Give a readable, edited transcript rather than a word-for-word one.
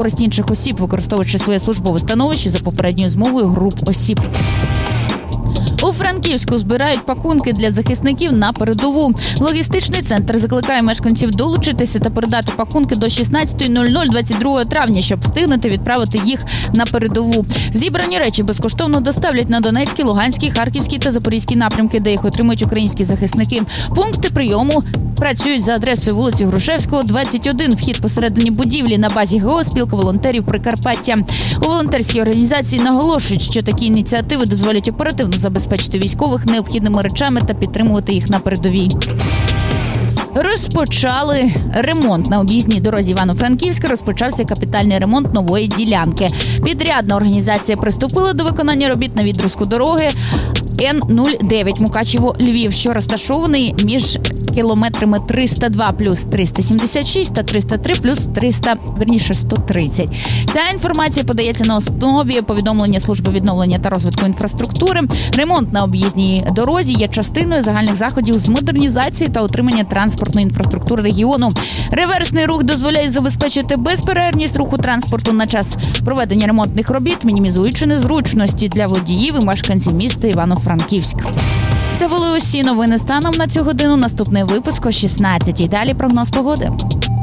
користь інших осіб, використовуючи своє службове становище за попередньою змовою груп осіб. У Франківську збирають пакунки для захисників на передову. Логістичний центр закликає мешканців долучитися та передати пакунки до 16:00 22 травня, щоб встигнути відправити їх на передову. Зібрані речі безкоштовно доставлять на Донецький, Луганський, Харківський та Запорізький напрямки, де їх отримують українські захисники. Пункти прийому працюють за адресою вулиці Грушевського, 21. Вхід посередині будівлі на базі ГО «Спілка волонтерів Прикарпаття». У волонтерській організації наголошують, що такі ініціативи дозволять оперативно забезпечити військових необхідними речами та підтримувати їх на передовій. Розпочали ремонт. На об'їзній дорозі Івано-Франківська розпочався капітальний ремонт нової ділянки. Підрядна організація приступила до виконання робіт на відрізку дороги Н-09 Мукачево-Львів, що розташований між кілометрами 302 плюс 376 та 303 плюс 130. Ця інформація подається на основі повідомлення Служби відновлення та розвитку інфраструктури. Ремонт на об'їзній дорозі є частиною загальних заходів з модернізації та утримання транспортної інфраструктури регіону. Реверсний рух дозволяє забезпечити безперервність руху транспорту на час проведення ремонтних робіт, мінімізуючи незручності для водіїв і мешканців міста Івано-Франківськ. Це були усі новини станом на цю годину. Наступний випуск о 16-й. Далі прогноз погоди.